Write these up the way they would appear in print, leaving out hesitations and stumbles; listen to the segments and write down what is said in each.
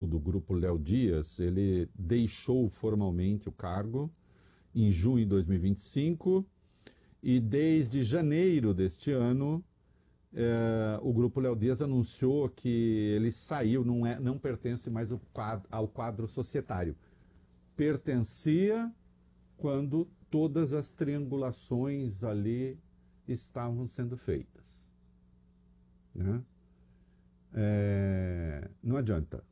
do Grupo Léo Dias, ele deixou formalmente o cargo em junho de 2025 e desde janeiro deste ano o Grupo Léo Dias anunciou que ele saiu, não pertence mais ao quadro societário. Pertencia quando todas as triangulações ali estavam sendo feitas. Né? Não adianta.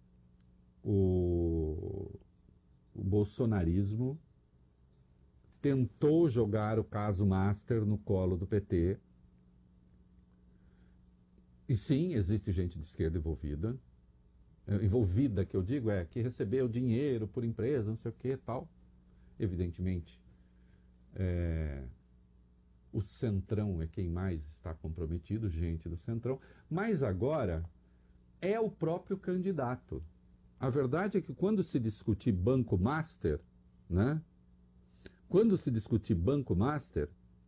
O bolsonarismo tentou jogar o caso Master no colo do PT. E sim, existe gente de esquerda envolvida. Envolvida, que eu digo, que recebeu dinheiro por empresa, não sei o que tal. Evidentemente, o Centrão é quem mais está comprometido, gente do Centrão. Mas agora é o próprio candidato. A verdade é que quando se discutir Banco Master, né? Quando se discutir Banco Master,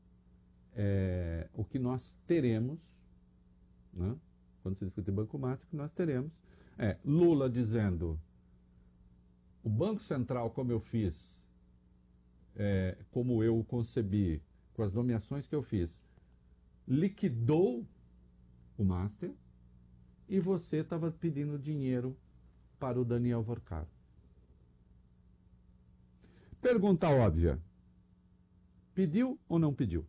o que nós teremos, né? Quando se discutir Banco Master, o que nós teremos Lula dizendo: o Banco Central, como eu fiz, como eu o concebi, com as nomeações que eu fiz, liquidou o Master e você estava pedindo dinheiro para o Daniel Vorcaro. Pergunta óbvia: pediu ou não pediu?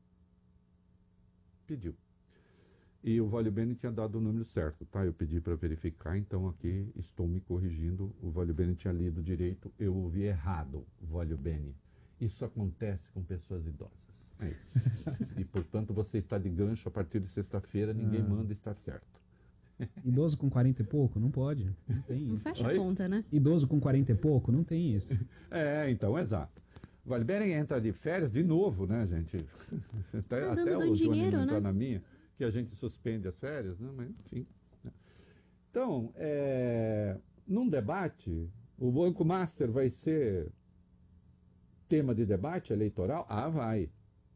Pediu. E o Vale Bene tinha dado o número certo, tá? Eu pedi para verificar, então aqui estou me corrigindo. O Vale Bene tinha lido direito, eu ouvi errado, Vale Bene. Isso acontece com pessoas idosas. É isso. E, portanto, você está de gancho a partir de sexta-feira, ninguém manda estar certo. Idoso com 40 e pouco? Não pode. Não tem isso. Não fecha a conta, né? Idoso com 40 e pouco? Não tem isso. Então, exato. Vale Bene entra de férias de novo, né, gente? Até o Johnny não está na minha, que a gente suspende as férias, né? Mas, enfim. Então, num debate, o Banco Master vai ser tema de debate eleitoral? Ah, vai.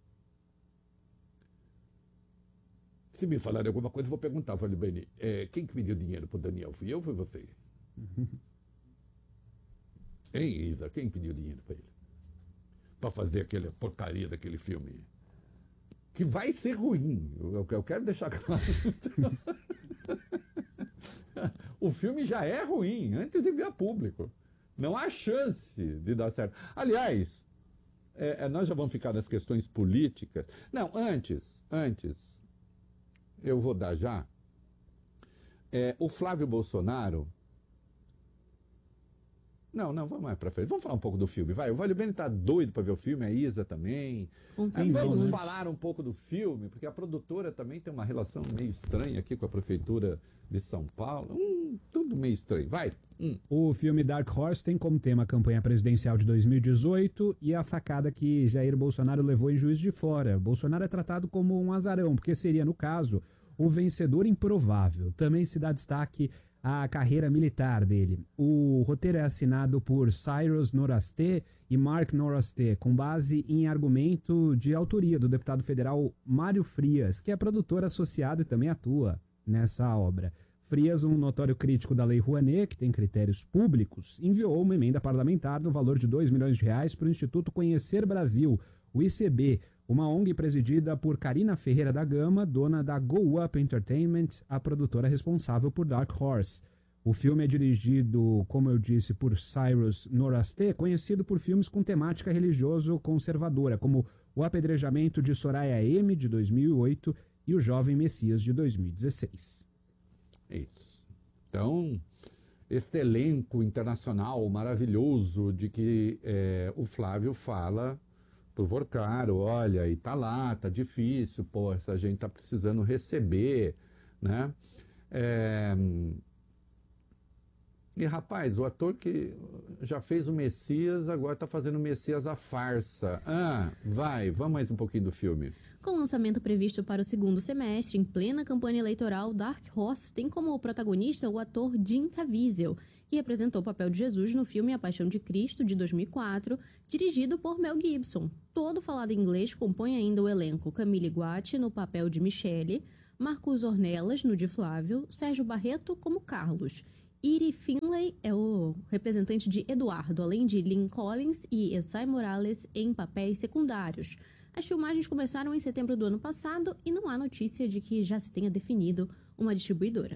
Se me falarem alguma coisa, eu vou perguntar, Vale Bene, quem que me deu dinheiro pro Daniel? Fui eu ou foi você? Hein, Isa? Quem pediu dinheiro para ele? Para fazer aquela porcaria daquele filme? Que vai ser ruim. Eu quero deixar claro. O filme já é ruim, antes de vir a público. Não há chance de dar certo. Aliás, nós já vamos ficar nas questões políticas. Não, antes, eu vou dar já. O Flávio Bolsonaro... Não, vamos mais pra frente. Vamos falar um pouco do filme, vai. O Vale Bene tá doido para ver o filme, a Isa também. Vamos falar um pouco do filme, porque a produtora também tem uma relação meio estranha aqui com a Prefeitura de São Paulo. Tudo meio estranho. Vai. O filme Dark Horse tem como tema a campanha presidencial de 2018 e a facada que Jair Bolsonaro levou em Juiz de Fora. Bolsonaro é tratado como um azarão, porque seria, no caso, o vencedor improvável. Também se dá destaque a carreira militar dele. O roteiro é assinado por Cyrus Noraste e Mark Noraste, com base em argumento de autoria do deputado federal Mário Frias, que é produtor associado e também atua nessa obra. Frias, um notório crítico da Lei Rouanet, que tem critérios públicos, enviou uma emenda parlamentar no valor de R$2 milhões para o Instituto Conhecer Brasil, o ICB, uma ONG presidida por Karina Ferreira da Gama, dona da Go Up Entertainment, a produtora responsável por Dark Horse. O filme é dirigido, como eu disse, por Cyrus Noraste, conhecido por filmes com temática religioso-conservadora, como O Apedrejamento de Soraya M., de 2008, e O Jovem Messias, de 2016. Isso. Então, este elenco internacional maravilhoso de que o Flávio fala pro Vorcaro: olha, e tá lá, tá difícil, pô, essa gente tá precisando receber, né? E, rapaz, o ator que já fez o Messias, agora tá fazendo o Messias a farsa. Vamos mais um pouquinho do filme. Com o lançamento previsto para o segundo semestre, em plena campanha eleitoral, Dark Horse tem como protagonista o ator Jim Caviezel, que representou o papel de Jesus no filme A Paixão de Cristo, de 2004, dirigido por Mel Gibson. Todo falado em inglês compõe ainda o elenco: Camille Guatti no papel de Michele, Marcos Ornelas no de Flávio, Sérgio Barreto como Carlos Edie Finlay é o representante de Eduardo, além de Lynn Collins e Esai Morales em papéis secundários. As filmagens começaram em setembro do ano passado e não há notícia de que já se tenha definido uma distribuidora.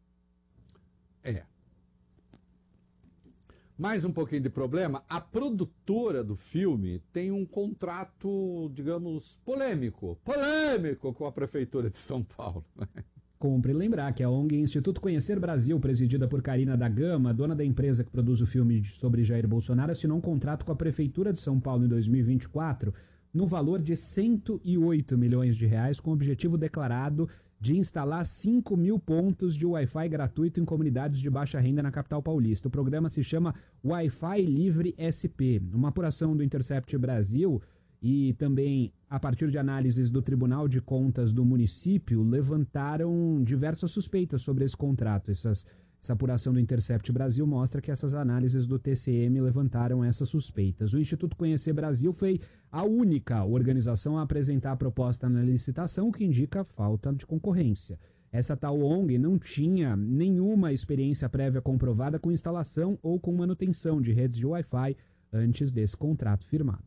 Mais um pouquinho de problema. A produtora do filme tem um contrato, digamos, polêmico com a Prefeitura de São Paulo. Cumpre lembrar que a ONG Instituto Conhecer Brasil, presidida por Karina da Gama, dona da empresa que produz o filme sobre Jair Bolsonaro, assinou um contrato com a Prefeitura de São Paulo em 2024 no valor de R$108 milhões, com o objetivo declarado de instalar 5.000 pontos de Wi-Fi gratuito em comunidades de baixa renda na capital paulista. O programa se chama Wi-Fi Livre SP. Uma apuração do Intercept Brasil e também, a partir de análises do Tribunal de Contas do município, levantaram diversas suspeitas sobre esse contrato. Essa apuração do Intercept Brasil mostra que essas análises do TCM levantaram essas suspeitas. O Instituto Conhecer Brasil foi a única organização a apresentar a proposta na licitação, o que indica falta de concorrência. Essa tal ONG não tinha nenhuma experiência prévia comprovada com instalação ou com manutenção de redes de Wi-Fi antes desse contrato firmado.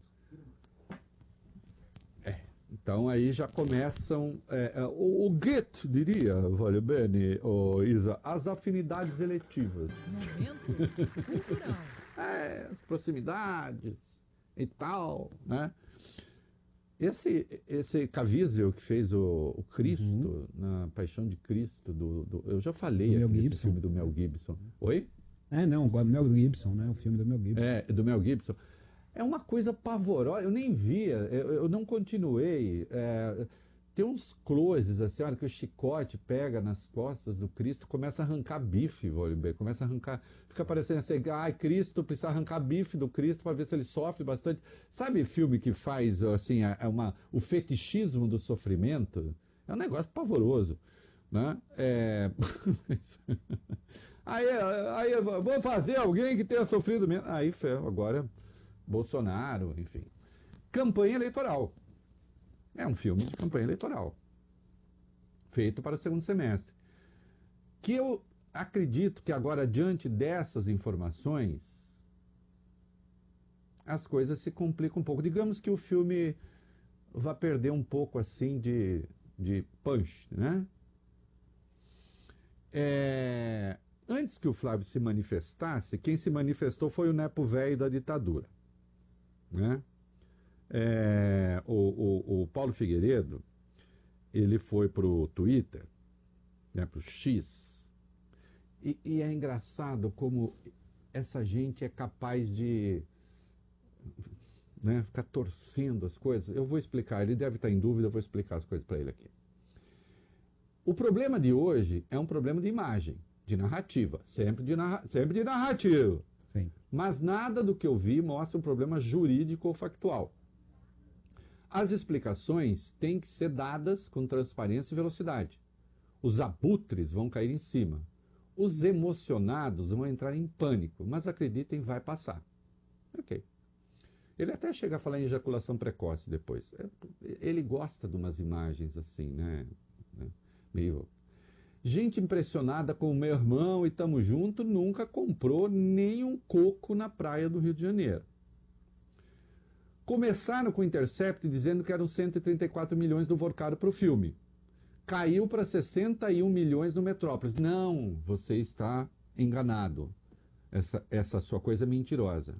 Então aí já começam, o Goethe diria, vale bene, Isa, as afinidades eletivas. Momento cultural. As proximidades e tal, né? Esse Caviezel que fez o Cristo, na Paixão de Cristo, eu já falei do aqui Mel desse filme do Mel Gibson. Oi? Não, do Mel Gibson, né? O filme do Mel Gibson. Do Mel Gibson. É uma coisa pavorosa, eu nem via, eu não continuei. Tem uns closes, assim, olha, que o chicote pega nas costas do Cristo, começa a arrancar bife, começa a arrancar, fica parecendo assim, Cristo precisa arrancar bife do Cristo para ver se ele sofre bastante. Sabe filme que faz, assim, o fetichismo do sofrimento? É um negócio pavoroso, né? Aí vou fazer alguém que tenha sofrido menos. Aí, agora... Bolsonaro, enfim. Campanha eleitoral. É um filme de campanha eleitoral. Feito para o segundo semestre. Que eu acredito que agora, diante dessas informações, as coisas se complicam um pouco. Digamos que o filme vai perder um pouco, assim, de punch, né? Antes que o Flávio se manifestasse, quem se manifestou foi o nepo velho da ditadura. Né? O Paulo Figueiredo, ele foi pro Twitter, né, pro X, e é engraçado como essa gente é capaz de, né, ficar torcendo as coisas. Eu vou explicar, ele deve estar em dúvida, eu vou explicar as coisas para ele aqui. O problema de hoje é um problema de imagem, de narrativa, sempre de narrativa. Sim. Mas nada do que eu vi mostra um problema jurídico ou factual. As explicações têm que ser dadas com transparência e velocidade. Os abutres vão cair em cima. Os emocionados vão entrar em pânico, mas acreditem, vai passar. Ok. Ele até chega a falar em ejaculação precoce depois. Ele gosta de umas imagens assim, né? Meio... Gente impressionada com o meu irmão e tamo junto, nunca comprou nem um coco na praia do Rio de Janeiro. Começaram com o Intercept dizendo que eram 134 milhões do Vorcaro para o filme. Caiu para 61 milhões no Metrópolis. Não, você está enganado. Essa sua coisa é mentirosa.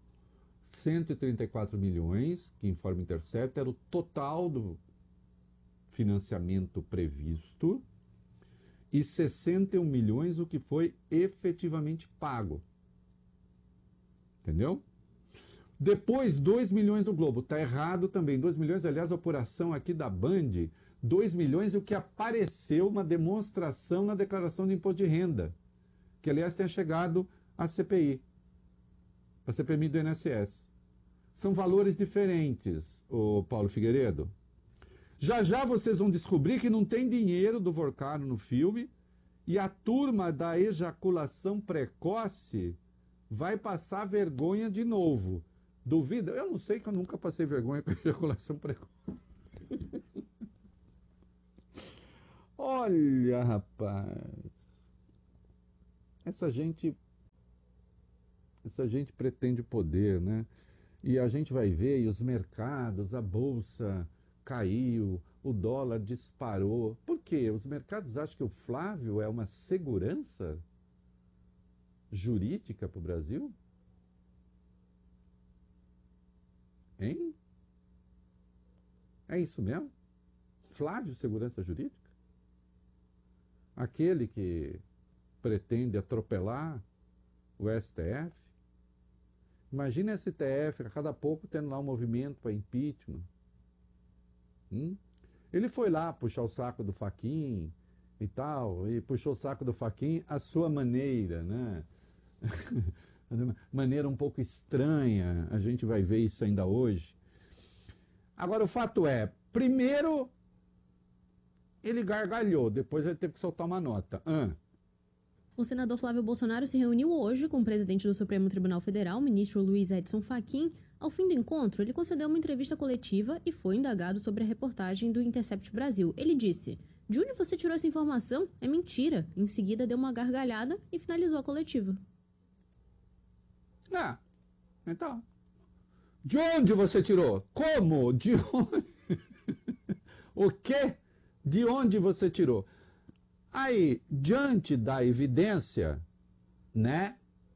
134 milhões, que informa o Intercept, era o total do financiamento previsto, e 61 milhões o que foi efetivamente pago. Entendeu? Depois, 2 milhões do Globo. Está errado também. 2 milhões, aliás, a apuração aqui da Band, 2 milhões o que apareceu uma demonstração na declaração de imposto de renda, que, aliás, tenha chegado à CPI, a CPMI do INSS. São valores diferentes, o Paulo Figueiredo. Já vocês vão descobrir que não tem dinheiro do Vorcaro no filme e a turma da ejaculação precoce vai passar vergonha de novo. Duvida? Eu não sei, que eu nunca passei vergonha com ejaculação precoce. Olha, rapaz. essa gente pretende poder, né? E a gente vai ver, e os mercados, a bolsa caiu, o dólar disparou. Por quê? Os mercados acham que o Flávio é uma segurança jurídica para o Brasil? Hein? É isso mesmo? Flávio, segurança jurídica? Aquele que pretende atropelar o STF? Imagina a STF, a cada pouco tendo lá um movimento para impeachment. Ele foi lá puxar o saco do Fachin e tal, e puxou o saco do Fachin à sua maneira, né? Maneira um pouco estranha, a gente vai ver isso ainda hoje. Agora, o fato é, primeiro, ele gargalhou, depois ele teve que soltar uma nota. O senador Flávio Bolsonaro se reuniu hoje com o presidente do Supremo Tribunal Federal, o ministro Luiz Edson Fachin. Ao fim do encontro, ele concedeu uma entrevista coletiva e foi indagado sobre a reportagem do Intercept Brasil. Ele disse: "De onde você tirou essa informação? É mentira." Em seguida, deu uma gargalhada e finalizou a coletiva. Então, de onde você tirou? Como? De onde? O quê? De onde você tirou? Aí, diante da evidência, né?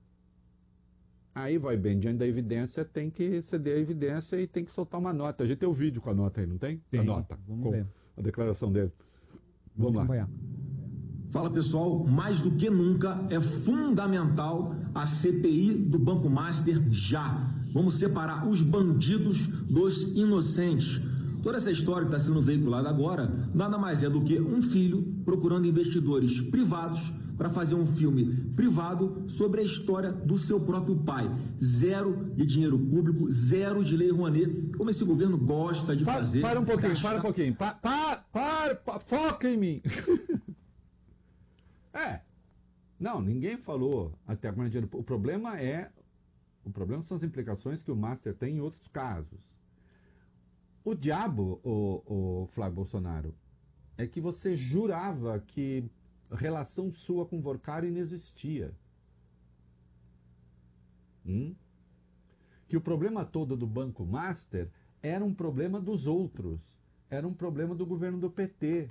Aí vai bem, diante da evidência tem que ceder a evidência e tem que soltar uma nota. A gente tem o vídeo com a nota aí, não tem? Tem. A nota, Vamos ver. A declaração dele. Vamos lá. Acompanhar. Fala, pessoal, mais do que nunca é fundamental a CPI do Banco Master já. Vamos separar os bandidos dos inocentes. Toda essa história que está sendo veiculada agora nada mais é do que um filho procurando investidores privados para fazer um filme privado sobre a história do seu próprio pai. Zero de dinheiro público, zero de lei Rouanet, como esse governo gosta de fazer. Para um pouquinho. Foca em mim. Não, ninguém falou até agora dinheiro. O problema são as implicações que o Master tem em outros casos. O diabo, o Flávio Bolsonaro, é que você jurava que relação sua com o Vorkari inexistia. Que o problema todo do Banco Master era um problema dos outros. Era um problema do governo do PT.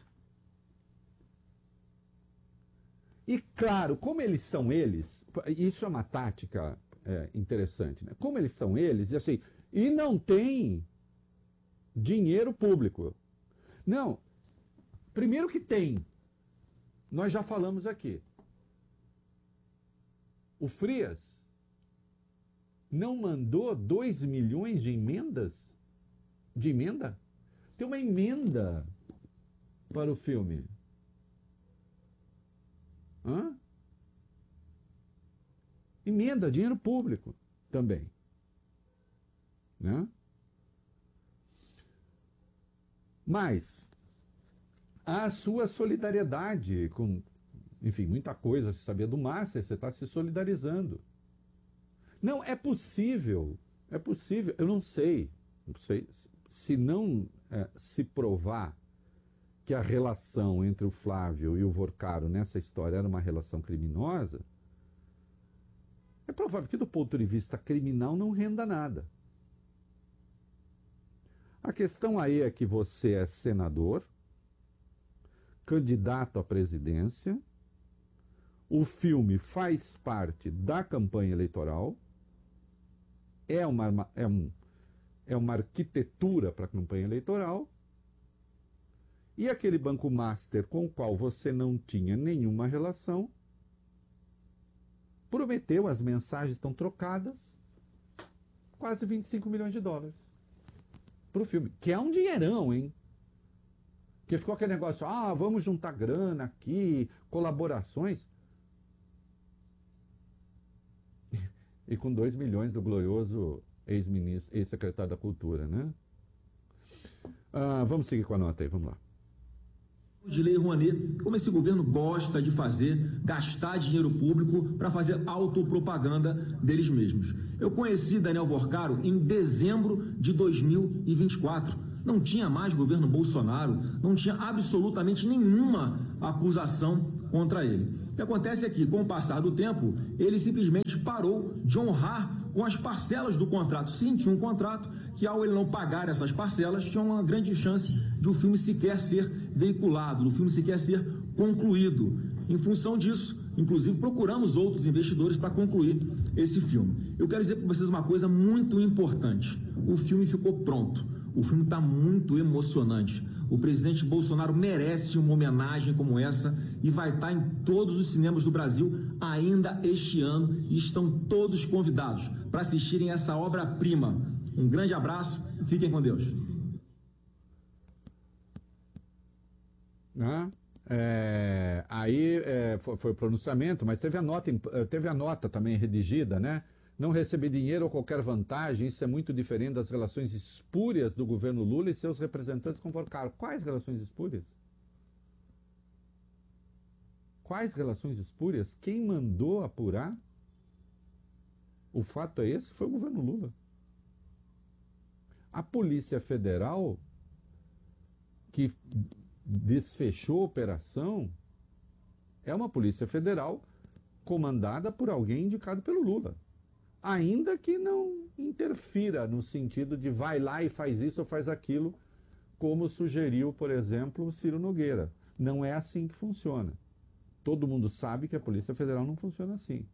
E claro, como eles são eles, isso é uma tática interessante, né? Como eles são eles, e assim, e não tem dinheiro público. Não. Primeiro que tem. Nós já falamos aqui. O Frias não mandou 2 milhões de emendas? De emenda? Tem uma emenda para o filme. Emenda, dinheiro público também. Né? Mas a sua solidariedade com, enfim, muita coisa se sabia do Master, você está se solidarizando. Não, é possível, eu não sei se não se provar que a relação entre o Flávio e o Vorkari nessa história era uma relação criminosa, é provável que do ponto de vista criminal não renda nada. A questão aí é que você é senador, candidato à presidência, o filme faz parte da campanha eleitoral, é uma arquitetura para a campanha eleitoral, e aquele Banco Master com o qual você não tinha nenhuma relação, prometeu, as mensagens estão trocadas, quase 25 milhões de dólares para o filme, que é um dinheirão, hein? Que ficou aquele negócio, vamos juntar grana aqui, colaborações. E com 2 milhões do glorioso ex-ministro, ex-secretário da Cultura, né? Vamos seguir com a nota aí, vamos lá. De lei Rouanet, como esse governo gosta de fazer, gastar dinheiro público para fazer autopropaganda deles mesmos. Eu conheci Daniel Vorkari em dezembro de 2024. Não tinha mais governo Bolsonaro, não tinha absolutamente nenhuma acusação contra ele. O que acontece é que, com o passar do tempo, ele simplesmente parou de honrar com as parcelas do contrato. Sim, tinha um contrato que, ao ele não pagar essas parcelas, tinha uma grande chance de o filme sequer ser veiculado, do filme sequer ser concluído. Em função disso, inclusive, procuramos outros investidores para concluir esse filme. Eu quero dizer para vocês uma coisa muito importante. O filme ficou pronto. O filme está muito emocionante. O presidente Bolsonaro merece uma homenagem como essa e vai estar em todos os cinemas do Brasil ainda este ano e estão todos convidados para assistirem essa obra-prima. Um grande abraço e fiquem com Deus. Foi o pronunciamento, mas teve a nota também redigida, né? Não receber dinheiro ou qualquer vantagem, isso é muito diferente das relações espúrias do governo Lula e seus representantes com Porcaro. Quais relações espúrias? Quais relações espúrias? Quem mandou apurar? O fato é esse, foi o governo Lula. A Polícia Federal, que desfechou a operação, é uma Polícia Federal comandada por alguém indicado pelo Lula. Ainda que não interfira no sentido de vai lá e faz isso ou faz aquilo, como sugeriu, por exemplo, o Ciro Nogueira. Não é assim que funciona. Todo mundo sabe que a Polícia Federal não funciona assim.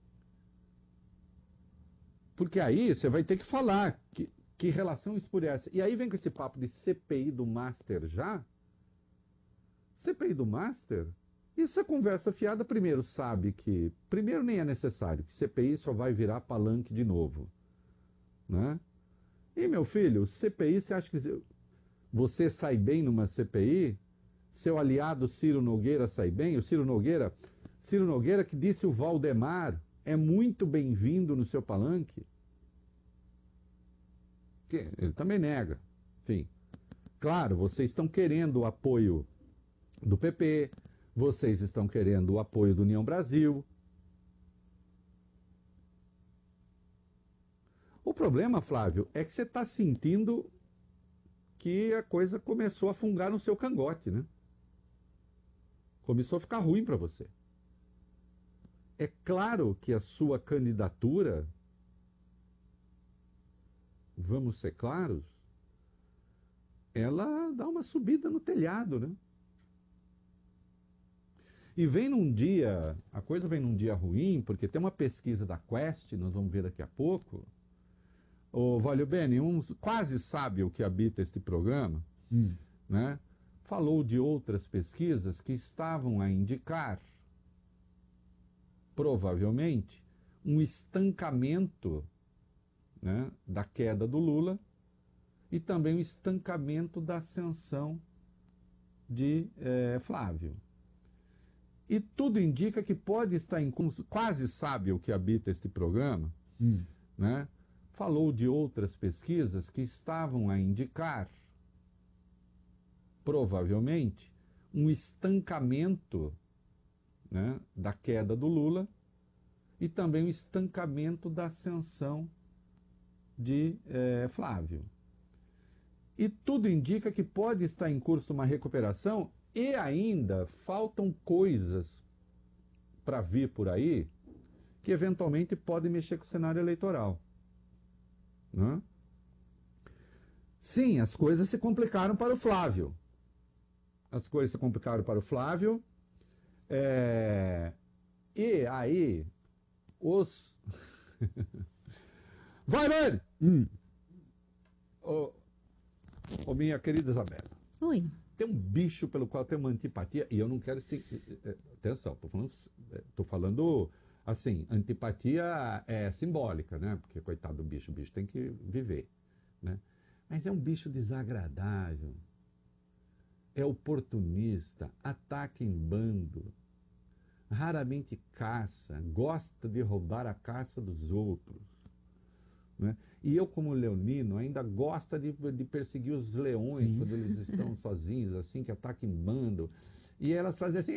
Porque aí você vai ter que falar que relação espúria é essa. E aí vem com esse papo de CPI do Master já. CPI do Master? Isso é conversa fiada. Primeiro, sabe que... Primeiro, nem é necessário, que CPI só vai virar palanque de novo. Né? E, meu filho, CPI, você acha que você sai bem numa CPI? Seu aliado Ciro Nogueira sai bem? O Ciro Nogueira que disse o Valdemar é muito bem-vindo no seu palanque. Que ele também nega. Enfim, claro, vocês estão querendo o apoio do PP... Vocês estão querendo o apoio do União Brasil. O problema, Flávio, é que você está sentindo que a coisa começou a fungar no seu cangote, né? Começou a ficar ruim para você. É claro que a sua candidatura, vamos ser claros, ela dá uma subida no telhado, né? E vem num dia, a coisa vem num dia ruim, porque tem uma pesquisa da Quest, nós vamos ver daqui a pouco. O Valio Bene, quase sabe o que habita este programa, né? Falou de outras pesquisas que estavam a indicar, provavelmente, um estancamento, né, da queda do Lula e também um estancamento da ascensão de Flávio. E tudo indica que pode estar em curso, quase sabe o que habita este programa, né? Falou de outras pesquisas que estavam a indicar, provavelmente, um estancamento, né, da queda do Lula e também um estancamento da ascensão de Flávio. E tudo indica que pode estar em curso uma recuperação. E ainda faltam coisas para vir por aí que eventualmente podem mexer com o cenário eleitoral. Né? Sim, as coisas se complicaram para o Flávio. As coisas se complicaram para o Flávio. E aí, os... Vai, Lene! Ô, minha querida Isabela. Oi. Tem um bicho pelo qual tem uma antipatia, e eu não quero... Atenção, tô falando assim, antipatia é simbólica, né? Porque, coitado do bicho, o bicho tem que viver, né? Mas é um bicho desagradável, é oportunista, ataca em bando, raramente caça, gosta de roubar a caça dos outros, né? E eu, como leonino, ainda gosto de perseguir os leões. Sim. Quando eles estão sozinhos, assim, que atacam em bando. E elas fazem assim,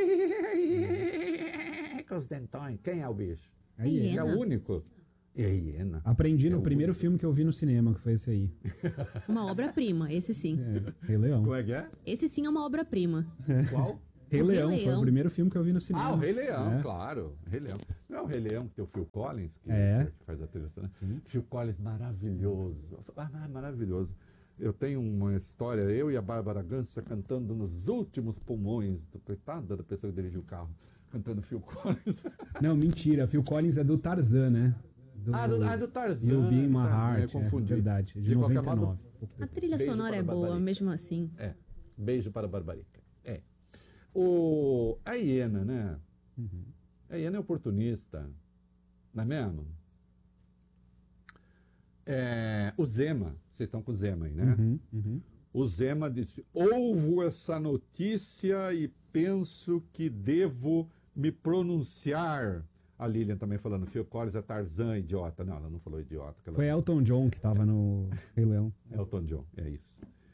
com os dentões. Quem é o bicho? A hiena. É o único? É a hiena. Aprendi no primeiro filme que eu vi no cinema, que foi esse aí. Uma obra-prima, esse sim. Rei Leão. Como é que é? Esse sim é uma obra-prima. Qual? Rei O Rei Leão foi Leão. o primeiro filme que eu vi no cinema. Ah, o Rei Leão, É. claro. Rei Leão. Não é o Rei Leão que tem o Phil Collins, que faz a trilha sonora? Sim. Phil Collins maravilhoso. Maravilhoso. Eu tenho uma história, eu e a Bárbara Gança cantando nos últimos pulmões, coitada da pessoa que dirigiu o carro, cantando Phil Collins. Não, mentira. Phil Collins é do Tarzan, né? do Tarzan. You'll Be in My Tarzan, Heart. eu confundi. É verdade. De qualquer 99. modo, A trilha Beijo sonora para é a boa, Barbarica. mesmo assim. Beijo para a Barbarica. A hiena, né? A hiena é oportunista, não é mesmo? O Zema, vocês estão com o Zema aí, né? O Zema disse: ouvo essa notícia e penso que devo me pronunciar. A Lilian também falando, Phil Collins é Tarzan, idiota. Não, ela não falou idiota. Foi Elton John que tava no Rei Leão. Elton John, é isso.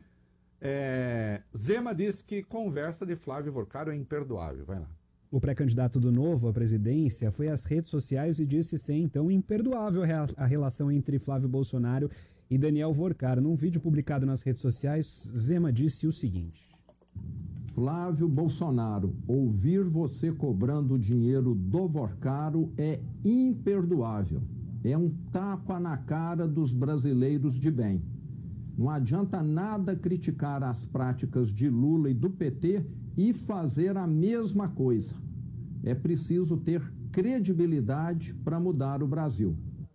Zema diz que conversa de Flávio Vorcaro é imperdoável. Vai lá. O pré-candidato do Novo à presidência foi às redes sociais e disse ser, então, imperdoável a relação entre Flávio Bolsonaro e Daniel Vorcaro. Num vídeo publicado nas redes sociais, Zema disse o seguinte: Flávio Bolsonaro, ouvir você cobrando o dinheiro do Vorcaro é imperdoável. É um tapa na cara dos brasileiros de bem. Não adianta nada criticar as práticas de Lula e do PT e fazer a mesma coisa. É preciso ter credibilidade para mudar o Brasil.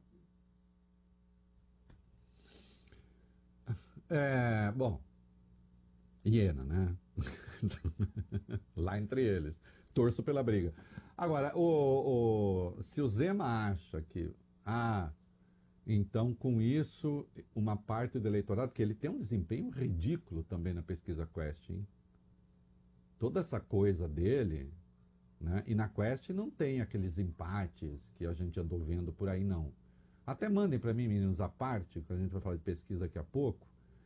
Bom, hiena, né? Lá entre eles. Torço pela briga. Agora, se o Zema acha que, então com isso, uma parte do eleitorado, porque ele tem um desempenho ridículo também na pesquisa Quest, hein? Toda essa coisa dele, né? E na Quest não tem aqueles empates que a gente andou vendo por aí, não. Até mandem para mim, meninos, a parte, que a gente vai falar de pesquisa daqui a pouco.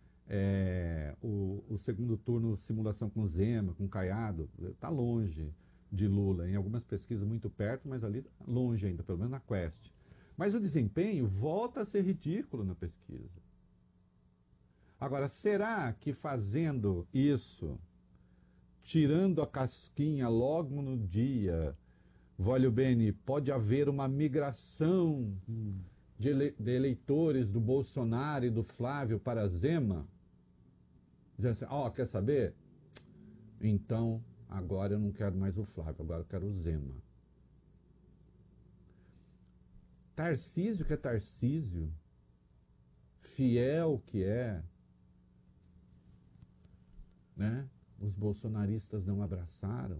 O segundo turno, simulação com Zema, com Caiado, está longe de Lula. Em algumas pesquisas muito perto, mas ali longe ainda, pelo menos na Quest. Mas o desempenho volta a ser ridículo na pesquisa. Agora, será que fazendo isso, tirando a casquinha logo no dia, voglio bene, pode haver uma migração de eleitores do Bolsonaro e do Flávio para Zema? Dizendo assim, quer saber? Então, agora eu não quero mais o Flávio, agora eu quero o Zema. Tarcísio que é Tarcísio, fiel que é, né? Os bolsonaristas não abraçaram.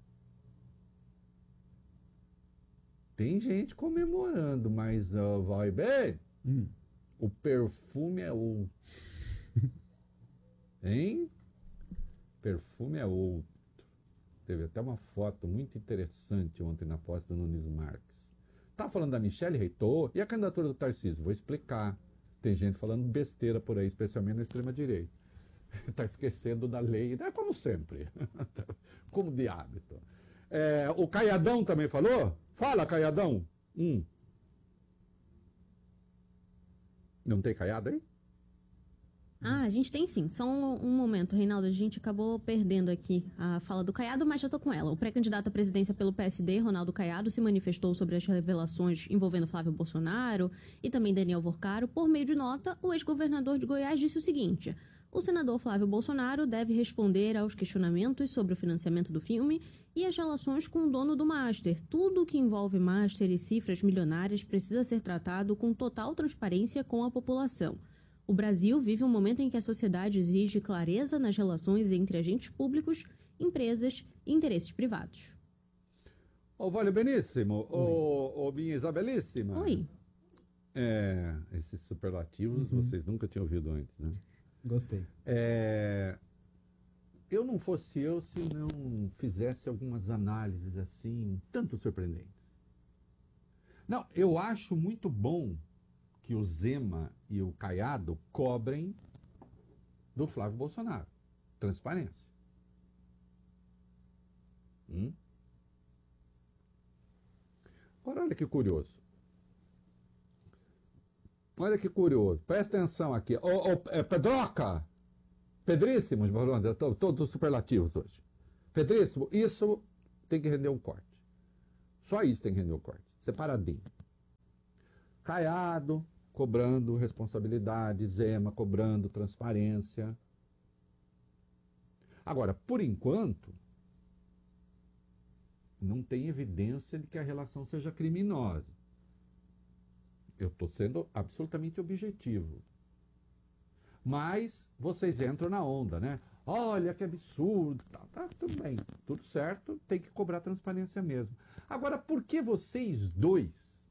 Tem gente comemorando, mas vai bem. O perfume é outro. Hein? Perfume é outro. Teve até uma foto muito interessante ontem na posse do Nunes Marques. Tá falando da Michelle Reitor e a candidatura do Tarcísio? Vou explicar. Tem gente falando besteira por aí, especialmente na extrema-direita. Está esquecendo da lei, como sempre. Como de hábito. O Caiadão também falou? Fala, Caiadão. Não tem Caiado aí? A gente tem sim. Só um momento, Reinaldo. A gente acabou perdendo aqui a fala do Caiado, mas já tô com ela. O pré-candidato à presidência pelo PSD, Ronaldo Caiado, se manifestou sobre as revelações envolvendo Flávio Bolsonaro e também Daniel Vorcaro. Por meio de nota, o ex-governador de Goiás disse o seguinte: o senador Flávio Bolsonaro deve responder aos questionamentos sobre o financiamento do filme e as relações com o dono do Master. Tudo que envolve Master e cifras milionárias precisa ser tratado com total transparência com a população. O Brasil vive um momento em que a sociedade exige clareza nas relações entre agentes públicos, empresas e interesses privados. Voglio benissimo, minha Isabelíssima. Oi. Esses superlativos vocês nunca tinham ouvido antes, né? Gostei. Eu não fosse eu se não fizesse algumas análises assim, tanto surpreendentes. Não, eu acho muito bom que o Zema e o Caiado cobrem do Flávio Bolsonaro. Transparência. Agora, olha que curioso. Olha que curioso. Presta atenção aqui. Pedroca! Pedríssimo, eu estou todos superlativos hoje. Pedríssimo, isso tem que render um corte. Só isso tem que render um corte. Separadinho. Caiado, cobrando responsabilidade, Zema cobrando transparência. Agora, por enquanto, não tem evidência de que a relação seja criminosa. Eu estou sendo absolutamente objetivo. Mas vocês entram na onda, né? Olha que absurdo. Tá, tudo bem, tudo certo, tem que cobrar transparência mesmo. Agora, por que vocês dois,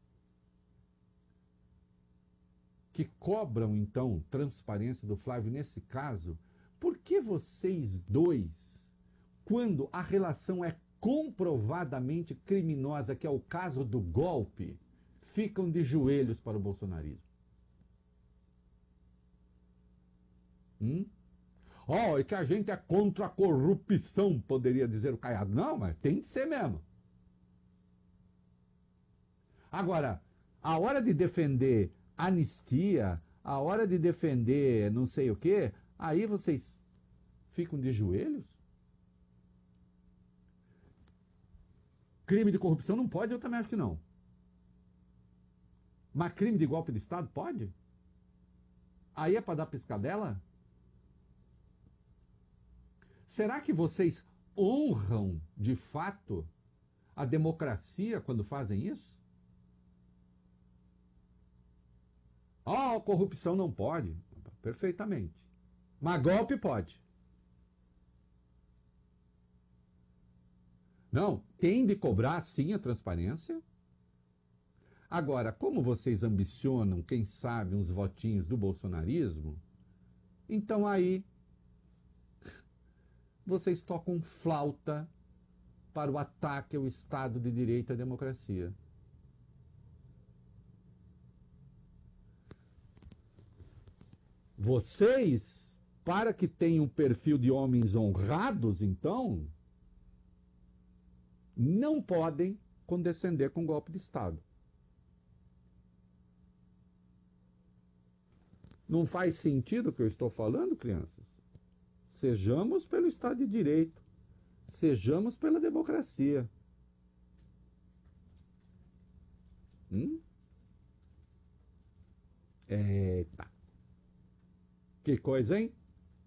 que cobram, então, transparência do Flávio nesse caso, por que vocês dois, quando a relação é comprovadamente criminosa, que é o caso do golpe, ficam de joelhos para o bolsonarismo? É que a gente é contra a corrupção, poderia dizer o Caiado. Não, mas tem de ser mesmo. Agora, a hora de defender anistia, a hora de defender não sei o quê, aí vocês ficam de joelhos? Crime de corrupção não pode? Eu também acho que não. Mas crime de golpe de Estado pode? Aí é para dar piscadela? Será que vocês honram, de fato, a democracia quando fazem isso? Corrupção não pode. Perfeitamente. Mas golpe pode. Não, tem de cobrar sim a transparência. Agora, como vocês ambicionam, quem sabe, uns votinhos do bolsonarismo, então aí vocês tocam flauta para o ataque ao Estado de Direito e à democracia. Vocês, para que tenham um perfil de homens honrados, então, não podem condescender com golpe de Estado. Não faz sentido o que eu estou falando, crianças? Sejamos pelo Estado de Direito. Sejamos pela democracia. Eita. Que coisa, hein?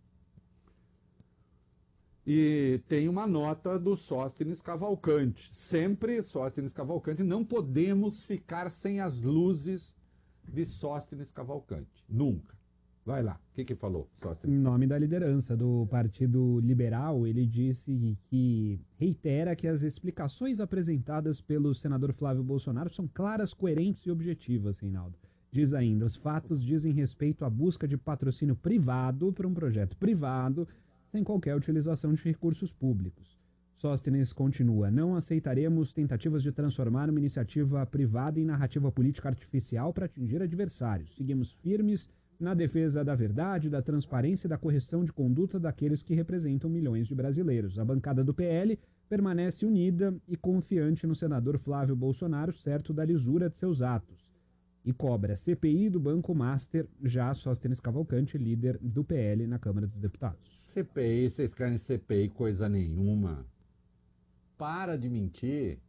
E tem uma nota do Sóstenes Cavalcante. Sempre Sóstenes Cavalcante. Não podemos ficar sem as luzes de Sóstenes Cavalcante. Nunca. Vai lá. O que falou, Sóstenes? Em nome da liderança do Partido Liberal, ele disse que reitera que as explicações apresentadas pelo senador Flávio Bolsonaro são claras, coerentes e objetivas, Reinaldo. Diz ainda, os fatos dizem respeito à busca de patrocínio privado para um projeto privado, sem qualquer utilização de recursos públicos. Sóstenes continua, não aceitaremos tentativas de transformar uma iniciativa privada em narrativa política artificial para atingir adversários. Seguimos firmes na defesa da verdade, da transparência e da correção de conduta daqueles que representam milhões de brasileiros. A bancada do PL permanece unida e confiante no senador Flávio Bolsonaro, certo da lisura de seus atos. E cobra CPI do Banco Master, já Sóstenes Cavalcante, líder do PL na Câmara dos Deputados. CPI, vocês querem CPI coisa nenhuma. Para de mentir.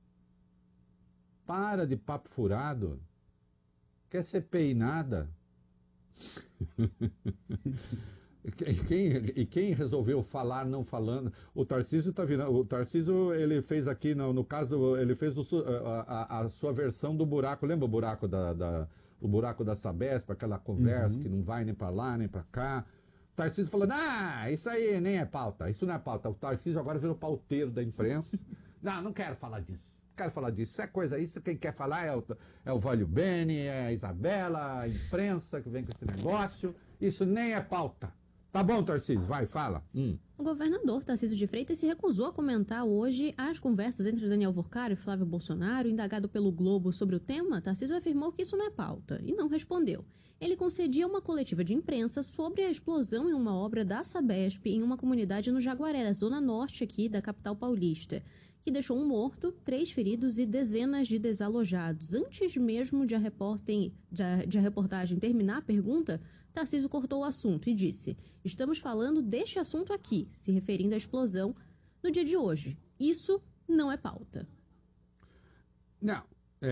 Para de papo furado. Quer CPI nada. E quem resolveu falar não falando? O Tarcísio está virando. O Tarcísio, ele fez aqui, no caso, ele fez a sua versão do buraco. Lembra o buraco o buraco da Sabesp, aquela conversa que não vai nem para lá nem para cá? O Tarcísio falou: isso aí nem é pauta, isso não é pauta. O Tarcísio agora virou pauteiro da imprensa. Não quero falar disso. Quero falar disso. Isso é coisa, isso quem quer falar é o Vólio Bene, é a Isabela, a imprensa que vem com esse negócio. Isso nem é pauta. Tá bom, Tarcísio, vai, fala. O governador Tarcísio de Freitas se recusou a comentar hoje as conversas entre Daniel Worcaro e Flávio Bolsonaro. Indagado pelo Globo sobre o tema, Tarcísio afirmou que isso não é pauta e não respondeu. Ele concedia uma coletiva de imprensa sobre a explosão em uma obra da Sabesp em uma comunidade no Jaguaré, zona norte aqui da capital paulista, que deixou um morto, 3 feridos e dezenas de desalojados. Antes mesmo de a reportagem terminar a pergunta, Tarcísio cortou o assunto e disse: estamos falando deste assunto aqui, se referindo à explosão no dia de hoje. Isso não é pauta. Não.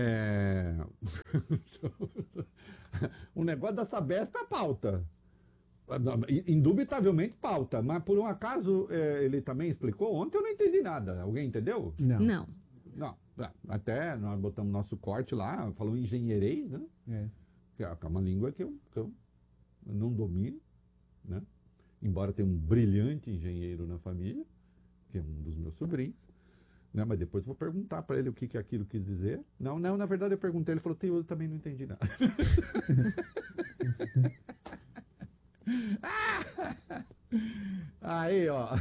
O negócio da Sabesp é pauta. Indubitavelmente pauta. Mas por um acaso ele também explicou? Ontem eu não entendi nada. Alguém entendeu? Não. Não. Até nós botamos nosso corte lá, falou engenheirês, né? Que é uma língua que eu não domino, né? Embora tenha um brilhante engenheiro na família, que é um dos meus sobrinhos, né? Mas depois eu vou perguntar para ele o que aquilo quis dizer. Não, na verdade eu perguntei, ele falou, eu também não entendi nada. Aí, ó.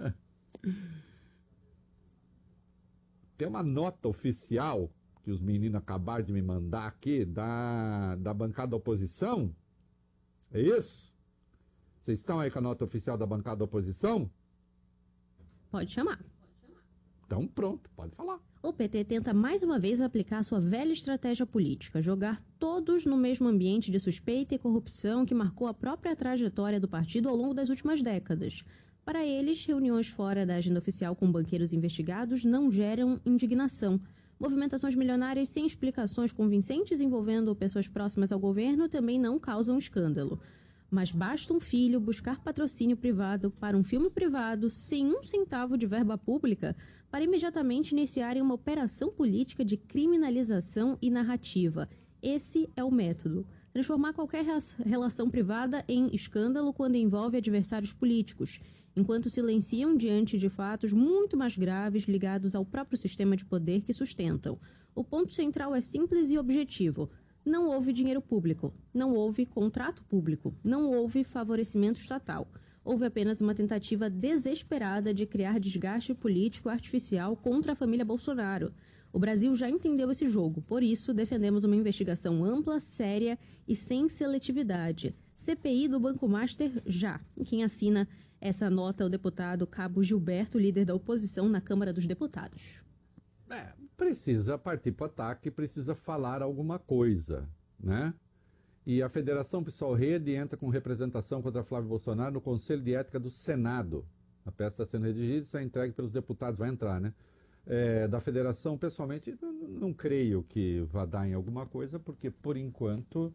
Tem uma nota oficial que os meninos acabaram de me mandar aqui da bancada da oposição. É isso? Vocês estão aí com a nota oficial da bancada da oposição? Pode chamar. Então pronto, pode falar. O PT tenta mais uma vez aplicar sua velha estratégia política, jogar todos no mesmo ambiente de suspeita e corrupção que marcou a própria trajetória do partido ao longo das últimas décadas. Para eles, reuniões fora da agenda oficial com banqueiros investigados não geram indignação. Movimentações milionárias sem explicações convincentes envolvendo pessoas próximas ao governo também não causam escândalo. Mas basta um filho buscar patrocínio privado para um filme privado sem um centavo de verba pública para imediatamente iniciarem uma operação política de criminalização e narrativa. Esse é o método. Transformar qualquer relação privada em escândalo quando envolve adversários políticos, enquanto silenciam diante de fatos muito mais graves ligados ao próprio sistema de poder que sustentam. O ponto central é simples e objetivo. Não houve dinheiro público, não houve contrato público, não houve favorecimento estatal. Houve apenas uma tentativa desesperada de criar desgaste político artificial contra a família Bolsonaro. O Brasil já entendeu esse jogo, por isso defendemos uma investigação ampla, séria e sem seletividade. CPI do Banco Master já. Quem assina essa nota é o deputado Cabo Gilberto, líder da oposição na Câmara dos Deputados. Precisa partir para o ataque, precisa falar alguma coisa, né? E a Federação Pessoal Rede entra com representação contra Flávio Bolsonaro no Conselho de Ética do Senado. A peça está sendo redigida e está entregue pelos deputados, vai entrar, né? Da Federação, pessoalmente, não creio que vá dar em alguma coisa, porque, por enquanto,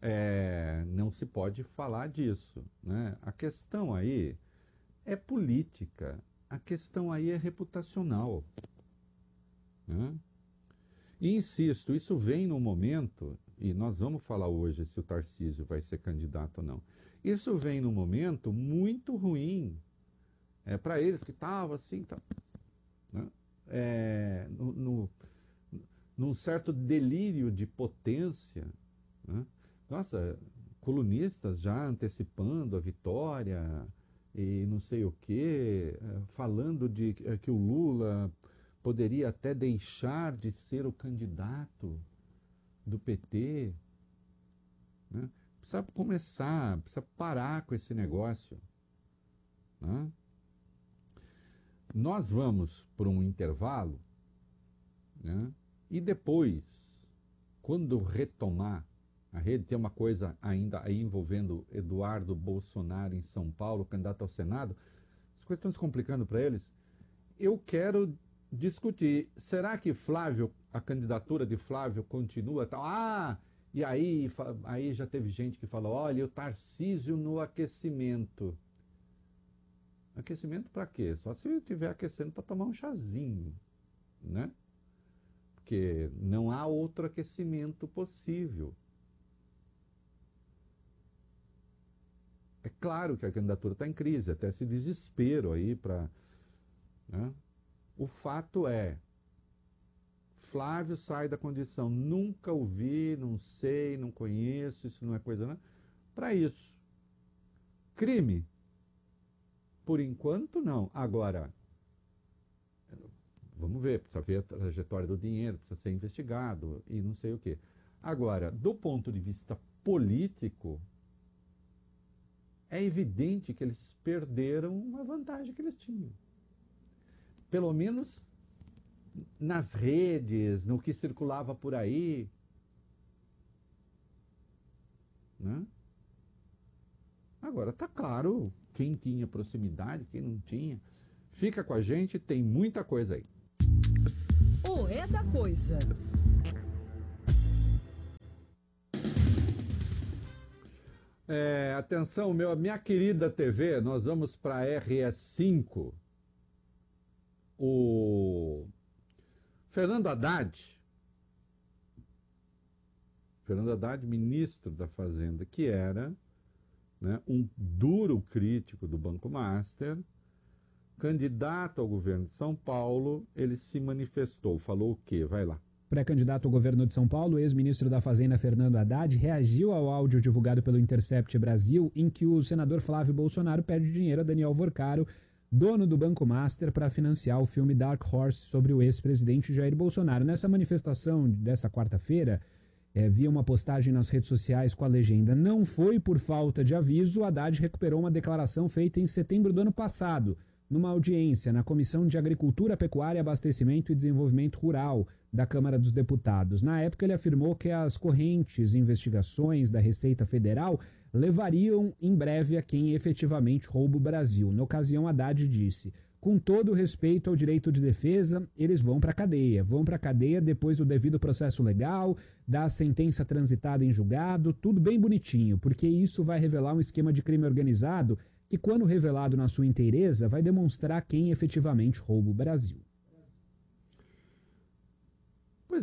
não se pode falar disso, né? A questão aí é política, a questão aí é reputacional. Né? E insisto, isso vem no momento, e nós vamos falar hoje se o Tarcísio vai ser candidato ou não. Isso vem num momento muito ruim para eles, que estavam assim, né? Num certo delírio de potência. Né? Nossa, colunistas já antecipando a vitória e não sei o quê, falando de que o Lula poderia até deixar de ser o candidato do PT. Né? Precisa começar, precisa parar com esse negócio. Né? Nós vamos por um intervalo, né? E depois, quando retomar a rede, tem uma coisa ainda aí envolvendo Eduardo Bolsonaro em São Paulo, candidato ao Senado, as coisas estão se complicando para eles. Eu quero discutir, será que a candidatura de Flávio continua tal? E aí já teve gente que falou, olha, o Tarcísio no aquecimento. Aquecimento para quê? Só se eu estiver aquecendo para tomar um chazinho, né? Porque não há outro aquecimento possível. É claro que a candidatura está em crise, até esse desespero aí para... Né? O fato é, Flávio sai da condição, nunca ouvi, não sei, não conheço, isso não é coisa, né? Para isso. Crime? Por enquanto, não. Agora, vamos ver, precisa ver a trajetória do dinheiro, precisa ser investigado e não sei o quê. Agora, do ponto de vista político, é evidente que eles perderam uma vantagem que eles tinham. Pelo menos nas redes, no que circulava por aí. Né? Agora, está claro quem tinha proximidade, quem não tinha. Fica com a gente, tem muita coisa aí. O É da Coisa. Atenção, minha querida TV, nós vamos para a RS5. O Fernando Haddad, ministro da Fazenda, que era, né, um duro crítico do Banco Master, candidato ao governo de São Paulo, ele se manifestou, falou o quê? Vai lá. Pré-candidato ao governo de São Paulo, o ex-ministro da Fazenda Fernando Haddad reagiu ao áudio divulgado pelo Intercept Brasil, em que o senador Flávio Bolsonaro pede dinheiro a Daniel Vorcaro, dono do Banco Master, para financiar o filme Dark Horse sobre o ex-presidente Jair Bolsonaro. Nessa manifestação dessa quarta-feira, via uma postagem nas redes sociais com a legenda "Não foi por falta de aviso", Haddad recuperou uma declaração feita em setembro do ano passado, numa audiência na Comissão de Agricultura, Pecuária, Abastecimento e Desenvolvimento Rural da Câmara dos Deputados. Na época, ele afirmou que as correntes investigações da Receita Federal levariam em breve a quem efetivamente rouba o Brasil. Na ocasião, Haddad disse: "Com todo o respeito ao direito de defesa, eles vão para a cadeia. Vão para a cadeia depois do devido processo legal, da sentença transitada em julgado, tudo bem bonitinho, porque isso vai revelar um esquema de crime organizado que, quando revelado na sua inteireza, vai demonstrar quem efetivamente rouba o Brasil." Pois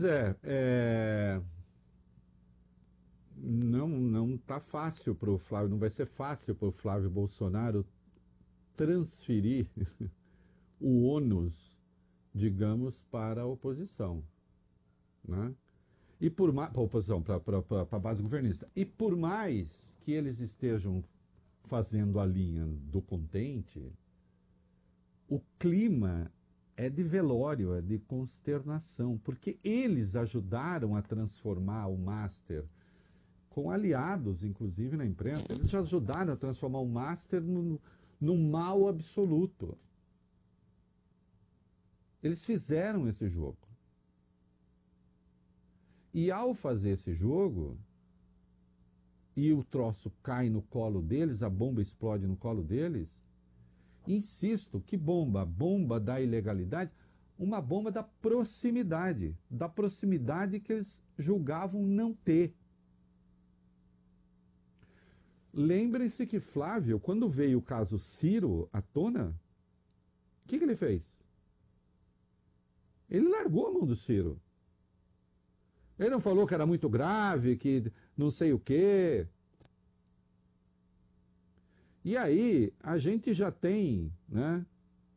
não tá fácil para o Flávio, não vai ser fácil para o Flávio Bolsonaro transferir o ônus, digamos, para a oposição, né? E por mais, para a oposição, para a base governista. E por mais que eles estejam fazendo a linha do contente, o clima é de velório, é de consternação, porque eles ajudaram a transformar o Master, com aliados, inclusive na imprensa, eles já ajudaram a transformar o Master num mal absoluto. Eles fizeram esse jogo. E ao fazer esse jogo, e o troço cai no colo deles, a bomba explode no colo deles, insisto, que bomba? A bomba da ilegalidade, uma bomba da proximidade que eles julgavam não ter. Lembrem-se que Flávio, quando veio o caso Ciro à tona, o que ele fez? Ele largou a mão do Ciro. Ele não falou que era muito grave, que não sei o quê. E aí, a gente já tem, né?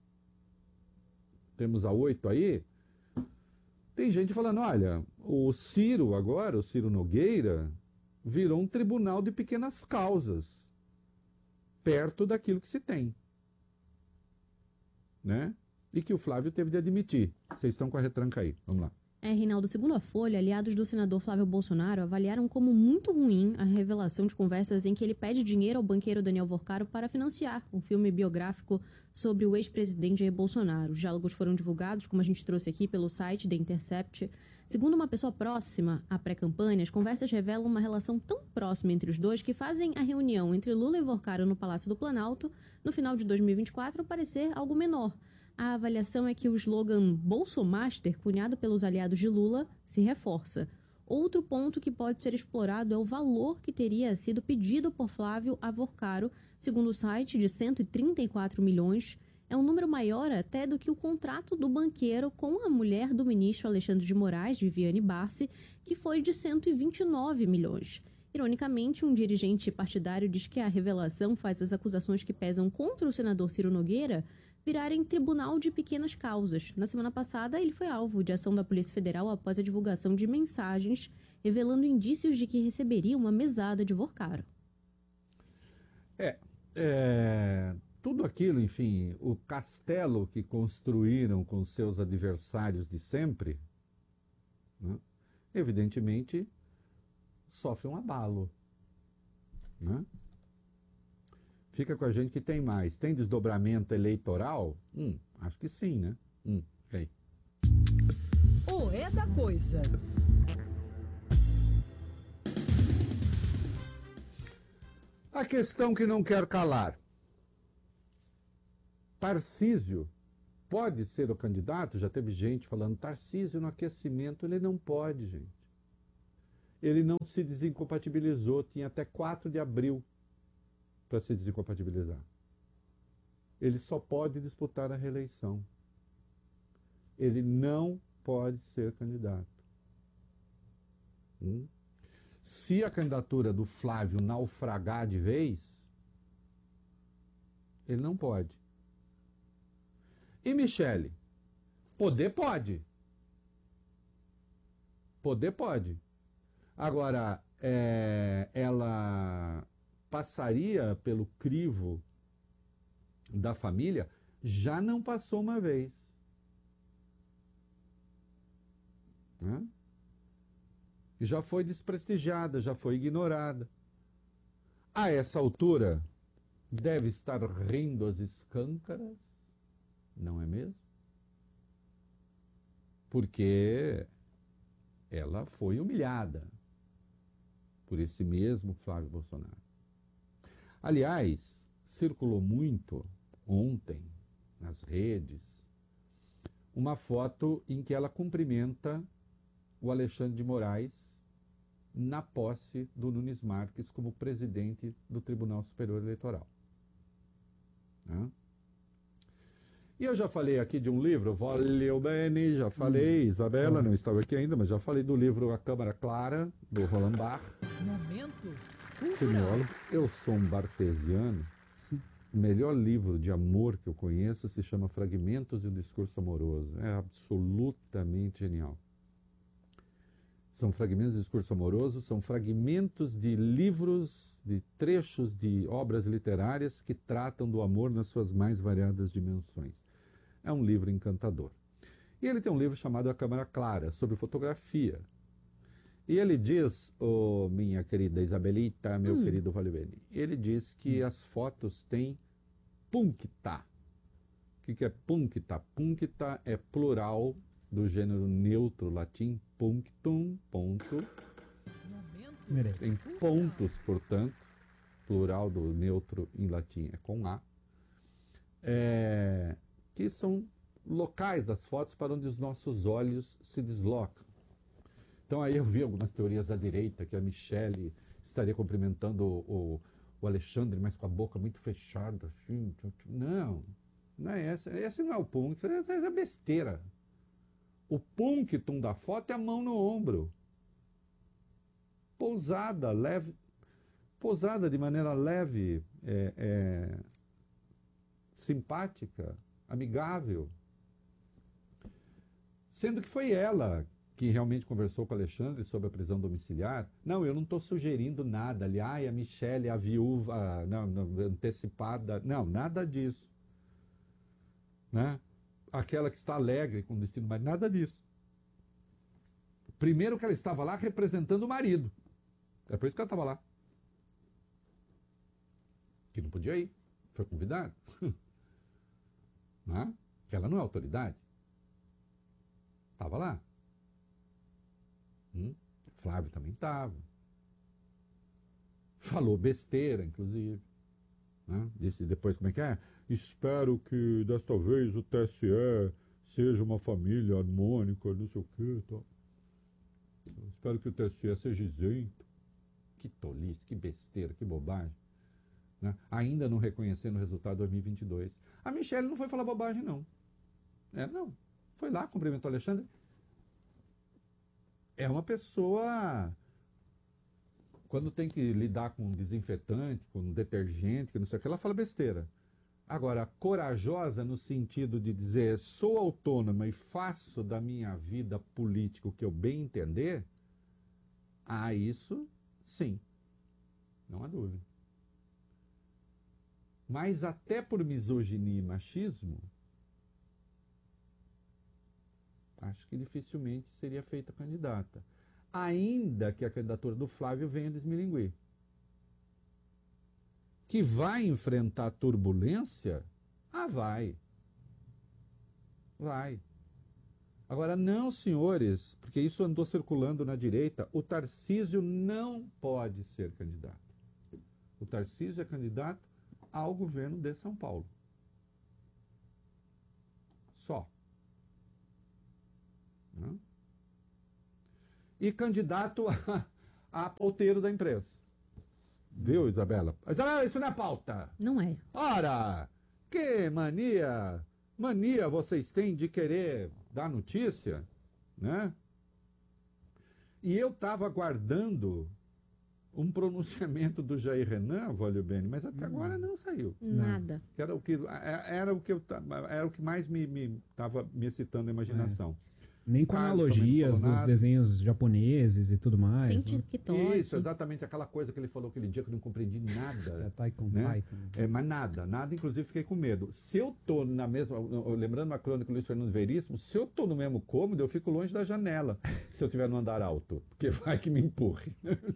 Temos a 8 aí. Tem gente falando, olha, o Ciro agora, o Ciro Nogueira, virou um tribunal de pequenas causas, perto daquilo que se tem, né? E que o Flávio teve de admitir. Vocês estão com a retranca aí, vamos lá. Reinaldo, segundo a Folha, aliados do senador Flávio Bolsonaro avaliaram como muito ruim a revelação de conversas em que ele pede dinheiro ao banqueiro Daniel Vorcaro para financiar um filme biográfico sobre o ex-presidente Jair Bolsonaro. Os diálogos foram divulgados, como a gente trouxe aqui, pelo site The Intercept. Segundo uma pessoa próxima à pré-campanha, as conversas revelam uma relação tão próxima entre os dois que fazem a reunião entre Lula e Vorcaro no Palácio do Planalto, no final de 2024, parecer algo menor. A avaliação é que o slogan Bolsomaster, cunhado pelos aliados de Lula, se reforça. Outro ponto que pode ser explorado é o valor que teria sido pedido por Flávio a Vorcaro, segundo o site, de 134 milhões. É um número maior até do que o contrato do banqueiro com a mulher do ministro Alexandre de Moraes, Viviane Barsi, que foi de 129 milhões. Ironicamente, um dirigente partidário diz que a revelação faz as acusações que pesam contra o senador Ciro Nogueira virarem tribunal de pequenas causas. Na semana passada, ele foi alvo de ação da Polícia Federal após a divulgação de mensagens revelando indícios de que receberia uma mesada de Vorcaro. Tudo aquilo, enfim, o castelo que construíram com seus adversários de sempre, né, evidentemente, sofre um abalo, né? Fica com a gente que tem mais. Tem desdobramento eleitoral? Acho que sim, né? Okay. O É da Coisa. A questão que não quer calar. Tarcísio pode ser o candidato, já teve gente falando, Tarcísio no aquecimento, ele não pode, gente. Ele não se desincompatibilizou, tinha até 4 de abril para se desincompatibilizar. Ele só pode disputar a reeleição. Ele não pode ser candidato. Se a candidatura do Flávio naufragar de vez, ele não pode. E Michele? Poder pode. Poder pode. Agora, ela passaria pelo crivo da família? Já não passou uma vez. Né? Já foi desprestigiada, já foi ignorada. A essa altura, deve estar rindo às escâncaras, não é mesmo? Porque ela foi humilhada por esse mesmo Flávio Bolsonaro. Aliás, circulou muito ontem nas redes uma foto em que ela cumprimenta o Alexandre de Moraes na posse do Nunes Marques como presidente do Tribunal Superior Eleitoral. Né? E eu já falei aqui de um livro, Valeu Bene, já falei, Isabela não estava aqui ainda, mas já falei do livro A Câmara Clara, do Roland Barthes. Momento Semiólogo. Eu sou um bartesiano. O melhor livro de amor que eu conheço se chama Fragmentos de um Discurso Amoroso. É absolutamente genial. São fragmentos de discurso amoroso, são fragmentos de livros, de trechos de obras literárias que tratam do amor nas suas mais variadas dimensões. É um livro encantador. E ele tem um livro chamado A Câmara Clara, sobre fotografia. E ele diz, minha querida Isabelita, meu querido Valibene, ele diz que as fotos têm puncta. O que é puncta? Puncta é plural do gênero neutro latim, punctum, ponto. Merece. Tem pontos, portanto, plural do neutro em latim é com A, que são locais das fotos para onde os nossos olhos se deslocam. Então aí eu vi algumas teorias da direita, que a Michele estaria cumprimentando o Alexandre, mas com a boca muito fechada, assim. Não, não é essa. Esse não é o punctum, essa é besteira. O punctum da foto é a mão no ombro. Pousada, leve, pousada de maneira leve, simpática, amigável. Sendo que foi ela que realmente conversou com o Alexandre sobre a prisão domiciliar. Não, eu não estou sugerindo nada ali. A Michele, a viúva, não, antecipada. Não, nada disso. Né? Aquela que está alegre com o destino, mas nada disso. Primeiro que ela estava lá representando o marido. É por isso que ela estava lá. Que não podia ir. Foi convidado. Né? Que ela não é autoridade. Estava lá. Flávio também estava. Falou besteira, inclusive. Né? Disse depois como é que é? Espero que desta vez o TSE seja uma família harmônica, não sei o quê. Tal. Espero que o TSE seja isento. Que tolice, que besteira, que bobagem. Né? Ainda não reconhecendo o resultado de 2022. A Michele não foi falar bobagem, não. Não. Foi lá, cumprimentou o Alexandre. É uma pessoa, quando tem que lidar com desinfetante, com detergente, que não sei o que, ela fala besteira. Agora, corajosa no sentido de dizer, sou autônoma e faço da minha vida política o que eu bem entender, isso sim, não há dúvida. Mas até por misoginia e machismo, acho que dificilmente seria feita candidata. Ainda que a candidatura do Flávio venha desmilinguir. Que vai enfrentar turbulência? Vai. Vai. Agora, não, senhores, porque isso andou circulando na direita, o Tarcísio não pode ser candidato. O Tarcísio é candidato ao governo de São Paulo. só. Né? E candidato a ponteiro da imprensa. Viu, Isabela? Isabela, isso não é pauta. Não é. Ora, que mania vocês têm de querer dar notícia, né? E eu estava aguardando um pronunciamento do Jair Renan, Vólio Bene, mas até agora não saiu. Nada. Era o que mais me estava me excitando a imaginação. Nem com Carlos analogias também não falou dos nada. desenhos japoneses e tudo mais. Sem Né? TikTok. Isso, exatamente aquela coisa que ele falou aquele dia que eu não compreendi nada. Taikon né? Titan. Mas nada, inclusive fiquei com medo. Se eu tô na mesma, lembrando uma crônica do Luiz Fernando Veríssimo, se eu tô no mesmo cômodo, eu fico longe da janela, se eu estiver no andar alto, porque vai que me empurre.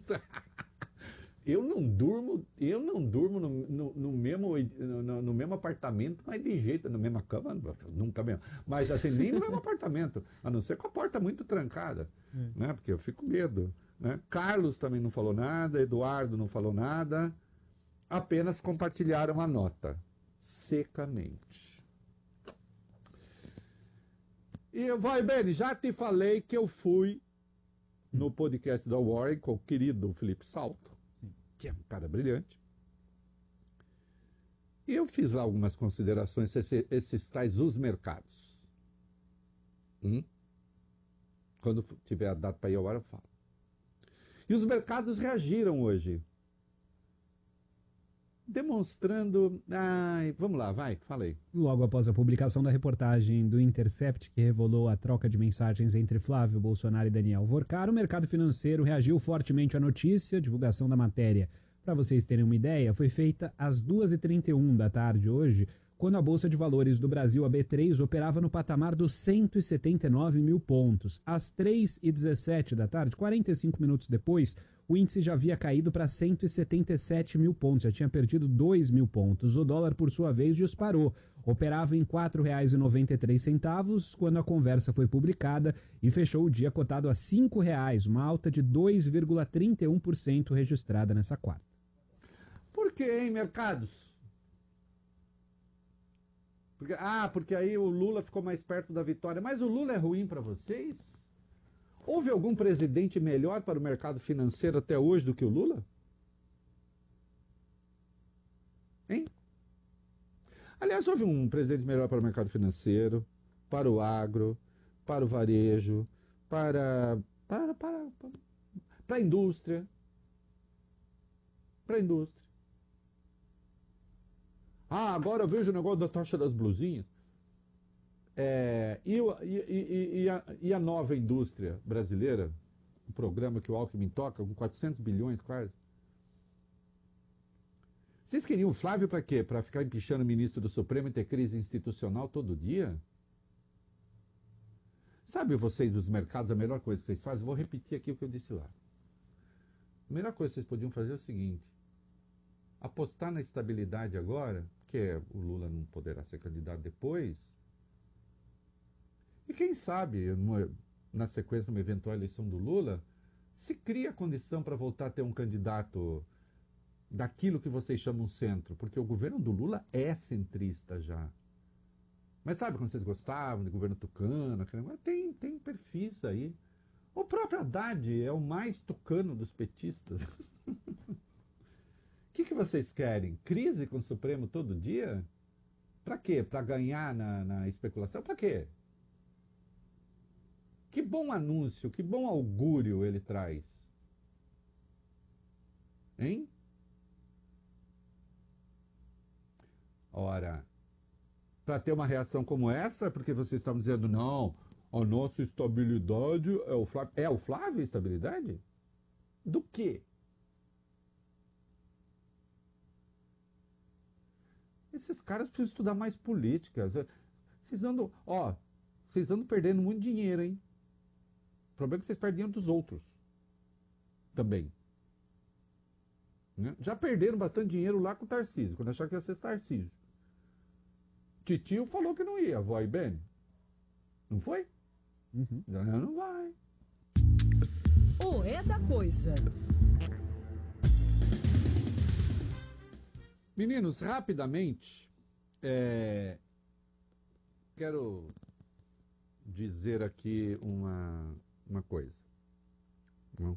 Eu não durmo no mesmo apartamento, mas de jeito, na mesma cama, nunca mesmo. Mas assim, nem no mesmo apartamento, a não ser com a porta muito trancada, né? Porque eu fico com medo. Né? Carlos também não falou nada, Eduardo não falou nada, apenas compartilharam a nota, secamente. E vai, Beni, já te falei que eu fui no podcast da Warren com o querido Felipe Salto, que é um cara brilhante. E eu fiz lá algumas considerações, esses tais os mercados. Quando tiver a data para ir ao ar, eu falo. E os mercados reagiram hoje, demonstrando... vamos lá, vai, fala aí. Logo após a publicação da reportagem do Intercept, que revelou a troca de mensagens entre Flávio Bolsonaro e Daniel Vorcar, o mercado financeiro reagiu fortemente à notícia. A divulgação da matéria, para vocês terem uma ideia, foi feita às 2h31 da tarde hoje, quando a Bolsa de Valores do Brasil, a B3, operava no patamar dos 179 mil pontos. Às 3h17 da tarde, 45 minutos depois, o índice já havia caído para 177 mil pontos, já tinha perdido 2 mil pontos. O dólar, por sua vez, disparou. Operava em R$ 4,93 quando a conversa foi publicada e fechou o dia cotado a R$ 5,00, uma alta de 2,31% registrada nessa quarta. Por que, hein, mercados? Porque aí o Lula ficou mais perto da vitória. Mas o Lula é ruim para vocês? Houve algum presidente melhor para o mercado financeiro até hoje do que o Lula? Hein? Aliás, houve um presidente melhor para o mercado financeiro, para o agro, para o varejo, para a indústria. Para a indústria. Agora eu vejo o negócio da taxa das blusinhas. E a nova indústria brasileira, o programa que o Alckmin toca, com 400 bilhões quase. Vocês queriam o Flávio para quê? Para ficar empichando o ministro do Supremo e ter crise institucional todo dia? Sabe vocês dos mercados, a melhor coisa que vocês fazem? Vou repetir aqui o que eu disse lá. A melhor coisa que vocês podiam fazer é o seguinte: apostar na estabilidade agora, porque o Lula não poderá ser candidato depois, e quem sabe, na sequência de uma eventual eleição do Lula, se cria a condição para voltar a ter um candidato daquilo que vocês chamam centro, porque o governo do Lula é centrista já. Mas sabe quando vocês gostavam do governo tucano? Tem perfis aí. O próprio Haddad é o mais tucano dos petistas. O que vocês querem? Crise com o Supremo todo dia? Para quê? Para ganhar na especulação? Para quê? Que bom anúncio, que bom augúrio ele traz. Hein? Ora, para ter uma reação como essa, porque vocês estavam dizendo, não, a nossa estabilidade é o Flávio. É o Flávio a estabilidade? Do quê? Esses caras precisam estudar mais política. Vocês andam perdendo muito dinheiro, hein? O problema é que vocês perdem dos outros. Também. Né? Já perderam bastante dinheiro lá com o Tarcísio, quando acharam que ia ser Tarcísio. Titio falou que não ia, vai bem. Não foi? Uhum. Não vai. O É da Coisa. Meninos, rapidamente, quero dizer aqui uma coisa. Não?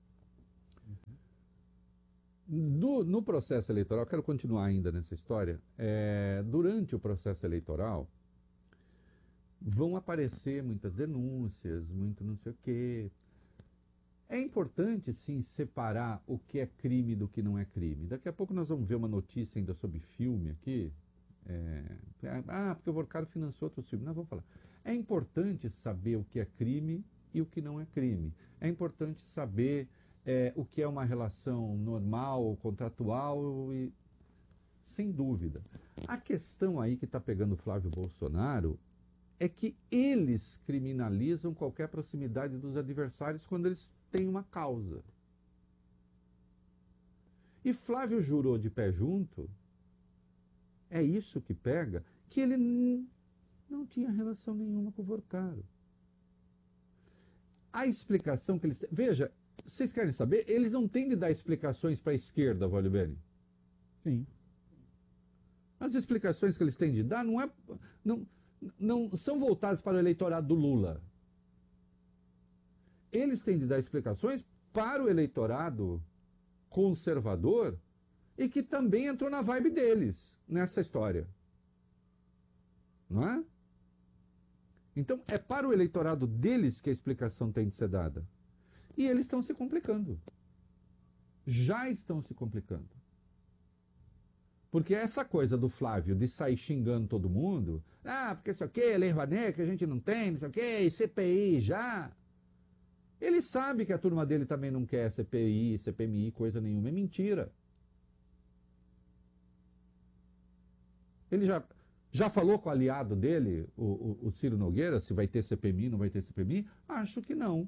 No processo eleitoral, quero continuar ainda nessa história, durante o processo eleitoral, vão aparecer muitas denúncias, muito não sei o quê. É importante, sim, separar o que é crime do que não é crime. Daqui a pouco nós vamos ver uma notícia ainda sobre filme aqui. Porque o Vorcaro financiou outros filmes. Não, vamos falar. É importante saber o que é crime e o que não é crime. É importante saber o que é uma relação normal, contratual, e sem dúvida. A questão aí que está pegando o Flávio Bolsonaro é que eles criminalizam qualquer proximidade dos adversários quando eles têm uma causa. E Flávio jurou de pé junto, é isso que pega, que ele não tinha relação nenhuma com o Vorcaro. A explicação que eles... Veja, vocês querem saber? Eles não têm de dar explicações para a esquerda, Valdebene. Sim. As explicações que eles têm de dar não são voltadas para o eleitorado do Lula. Eles têm de dar explicações para o eleitorado conservador e que também entrou na vibe deles nessa história. Não é? Então, é para o eleitorado deles que a explicação tem de ser dada. E eles estão se complicando. Já estão se complicando. Porque essa coisa do Flávio de sair xingando todo mundo, porque isso aqui é Lei Rouanet, que a gente não tem, não sei o quê, e CPI já. Ele sabe que a turma dele também não quer CPI, CPMI, coisa nenhuma. É mentira. Ele já falou com o aliado dele, o Ciro Nogueira, se vai ter CPMI, não vai ter CPMI? Acho que não.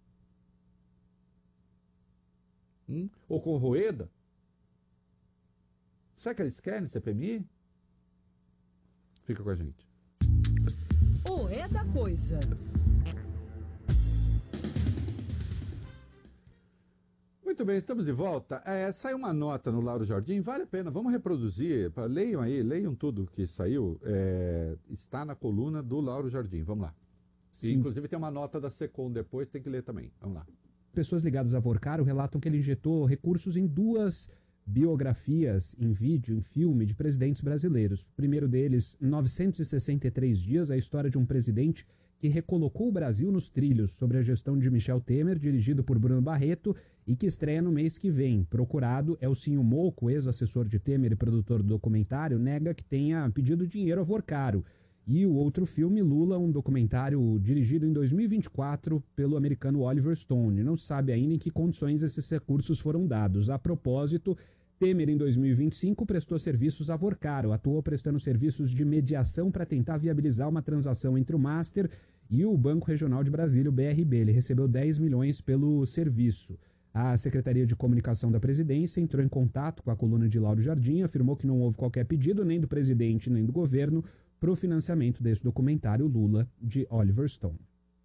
Ou com o Rueda? Será que eles querem CPMI? Fica com a gente. O É da Coisa. Muito bem, estamos de volta. Saiu uma nota no Lauro Jardim, vale a pena, vamos reproduzir. Leiam aí, leiam tudo que saiu. Está na coluna do Lauro Jardim, vamos lá. E, inclusive tem uma nota da Secom depois, tem que ler também. Vamos lá. Pessoas ligadas a Vorcaro relatam que ele injetou recursos em 2 biografias em vídeo, em filme, de presidentes brasileiros. O primeiro deles, 963 dias, a história de um presidente que recolocou o Brasil nos trilhos, sobre a gestão de Michel Temer, dirigido por Bruno Barreto, e que estreia no mês que vem. Procurado, Elcinho Moco, ex-assessor de Temer e produtor do documentário, nega que tenha pedido dinheiro a Vorcaro. E o outro filme, Lula, um documentário dirigido em 2024 pelo americano Oliver Stone. Não se sabe ainda em que condições esses recursos foram dados. A propósito, Temer, em 2025, prestou serviços a Vorcaro, atuou prestando serviços de mediação para tentar viabilizar uma transação entre o Master e o Banco Regional de Brasília, o BRB. Ele recebeu 10 milhões pelo serviço. A Secretaria de Comunicação da Presidência entrou em contato com a coluna de Lauro Jardim, afirmou que não houve qualquer pedido, nem do presidente, nem do governo, para o financiamento desse documentário Lula, de Oliver Stone.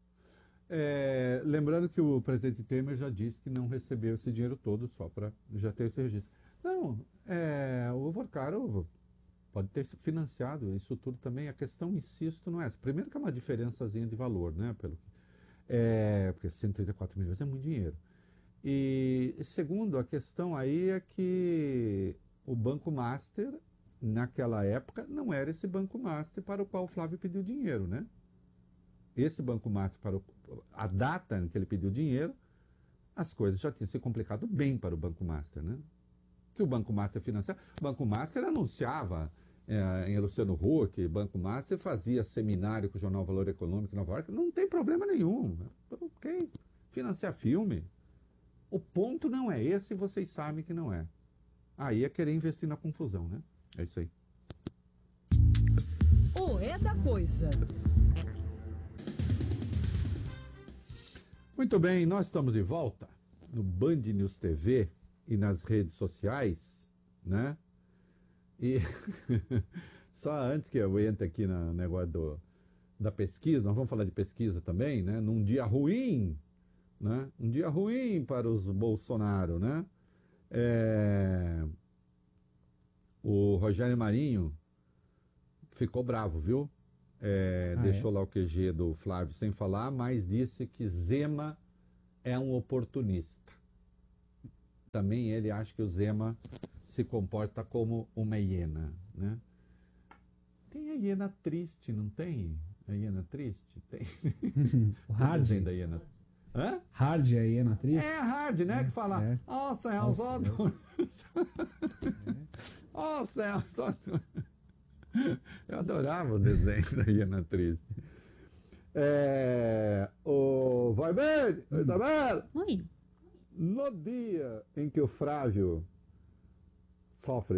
Lembrando que o presidente Temer já disse que não recebeu esse dinheiro todo só para já ter esse registro. Não, o Vorcaro pode ter financiado isso tudo também. A questão, insisto, não é essa. Primeiro que é uma diferençazinha de valor, né? Porque 134 milhões é muito dinheiro. E segundo, a questão aí é que o Banco Master, naquela época, não era esse Banco Master para o qual o Flávio pediu dinheiro, né? Esse Banco Master, a data em que ele pediu dinheiro, as coisas já tinham se complicado bem para o Banco Master, né? Que o Banco Master financiava. O Banco Master anunciava em Luciano Huck, Banco Master fazia seminário com o Jornal Valor Econômico em Nova York, não tem problema nenhum. Ok, financiar filme. O ponto não é esse, vocês sabem que não é. Aí é querer investir na confusão, né? É isso aí. O É da Coisa. Muito bem, nós estamos de volta no Band News TV e nas redes sociais, né? E só antes que eu entre aqui no negócio da pesquisa, nós vamos falar de pesquisa também, né? Num dia ruim, né? Um dia ruim para os Bolsonaro, né? O Rogério Marinho ficou bravo, viu? deixou lá o QG do Flávio sem falar, mas disse que Zema é um oportunista. Também ele acha que o Zema se comporta como uma hiena, né? Tem a hiena triste, não tem? A hiena triste? Tem. O Hard. Da hiena. Hã? Hard, a hiena triste? É a Hard, né? Que fala, ó céu, só... Ó céu, só... Eu adorava o desenho da hiena triste. Vai bem, Isabela? Oi. No dia em que o Flávio sofre